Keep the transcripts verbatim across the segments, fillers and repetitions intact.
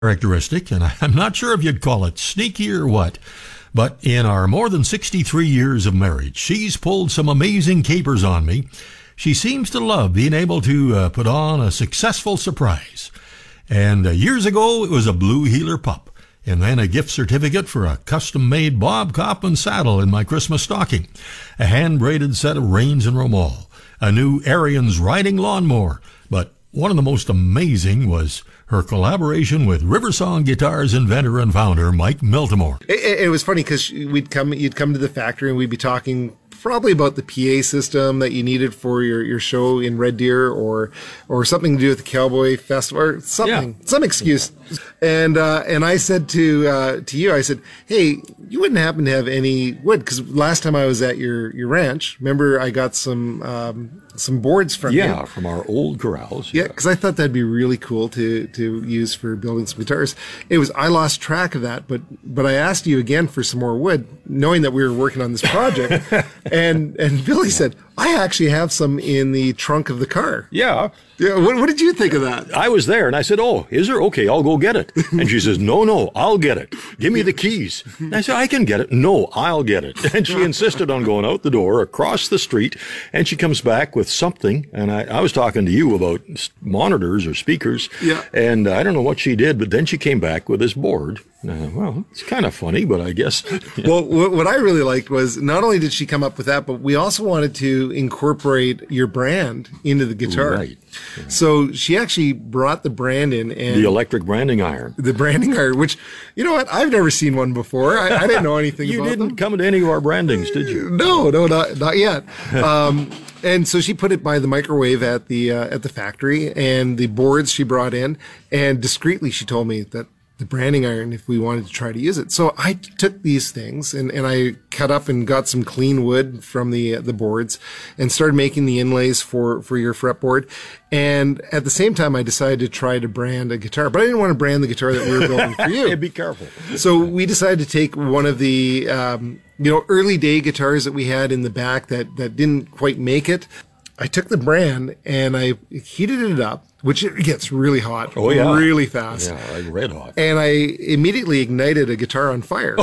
characteristic, and I'm not sure if you'd call it sneaky or what, but in our more than sixty-three years of marriage, she's pulled some amazing capers on me. She seems to love being able to uh, put on a successful surprise. And uh, years ago, it was a Blue Heeler pup, and then a gift certificate for a custom-made Bob Kaufman saddle in my Christmas stocking, a hand-braided set of reins and romal, a new Ariens riding lawnmower. But one of the most amazing was her collaboration with Riversong Guitars inventor and founder Mike Miltimore. It, it was funny because we'd come, you'd come to the factory and we'd be talking probably about the P A system that you needed for your, your show in Red Deer, or or something to do with the Cowboy Festival, or something, yeah. some excuse. Yeah. And uh, and I said to uh, to you, I said, hey, you wouldn't happen to have any wood? Because last time I was at your, your ranch, remember I got some um, some boards from yeah, you. Yeah, from our old corrals. Yeah, because yeah, I thought that'd be really cool to to use for building some guitars. It was I lost track of that, but but I asked you again for some more wood, knowing that we were working on this project. And and Billy said, I actually have some in the trunk of the car. Yeah. Yeah. What, what did you think of that? I was there and I said, oh, is there? Okay, I'll go get it. And she says, no, no, I'll get it. Give me the keys. And I said, I can get it. No, I'll get it. And she insisted on going out the door across the street, and she comes back with something. And I, I was talking to you about monitors or speakers. Yeah. And I don't know what she did, but then she came back with this board. Uh, well, it's kind of funny, but I guess. Yeah. Well, what, what I really liked was not only did she come up with that, but we also wanted to incorporate your brand into the guitar. Right. Yeah. So she actually brought the brand in, and the electric branding iron. The branding iron, which, you know what, I've never seen one before. I, I didn't know anything you about them. You didn't come to any of our brandings, did you? No, no, not not yet. Um, and so she put it by the microwave at the uh, at the factory, and the boards she brought in, and discreetly she told me that the branding iron, if we wanted to try to use it. So I took these things and, and I cut up and got some clean wood from the uh, the boards and started making the inlays for, for your fretboard. And at the same time, I decided to try to brand a guitar, but I didn't want to brand the guitar that we were building for you. Yeah, be careful. So we decided to take one of the, um, you know, early day guitars that we had in the back that, that didn't quite make it. I took the brand and I heated it up, which it gets really hot, oh, yeah. really fast. Yeah, like red hot. And I immediately ignited a guitar on fire.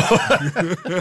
oh,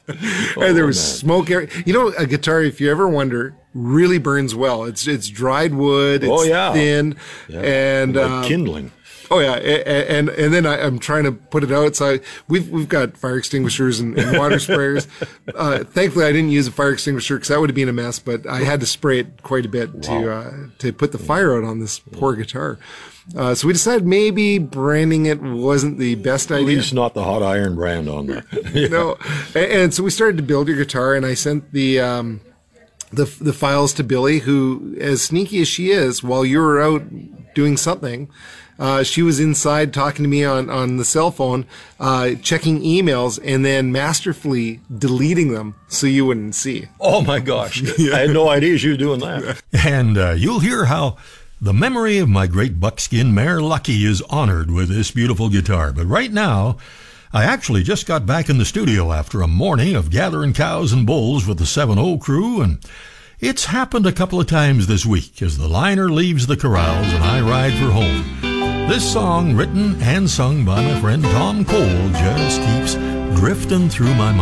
and there was man. smoke. Air. You know, a guitar, if you ever wonder, really burns well. It's it's dried wood. It's oh, yeah. thin. Yeah. And like um, kindling. Oh yeah, and and then I, I'm trying to put it out. So I, we've we've got fire extinguishers and, and water sprayers. Uh, thankfully, I didn't use a fire extinguisher because that would have been a mess. But I had to spray it quite a bit wow. to uh, to put the fire out on this poor guitar. Uh, so we decided maybe branding it wasn't the best idea. At least not the hot iron brand on there. yeah. No, and, and so we started to build your guitar, and I sent the. Um, the the files to Billy, who, as sneaky as she is, while you were out doing something, uh, she was inside talking to me on, on the cell phone, uh, checking emails, and then masterfully deleting them so you wouldn't see. Oh my gosh. yeah. I had no idea she was doing that. And uh, you'll hear how the memory of my great buckskin mare Lucky is honored with this beautiful guitar. But right now, I actually just got back in the studio after a morning of gathering cows and bulls with the seven oh crew, and it's happened a couple of times this week as the liner leaves the corrals and I ride for home. This song, written and sung by my friend Tom Cole, just keeps drifting through my mind.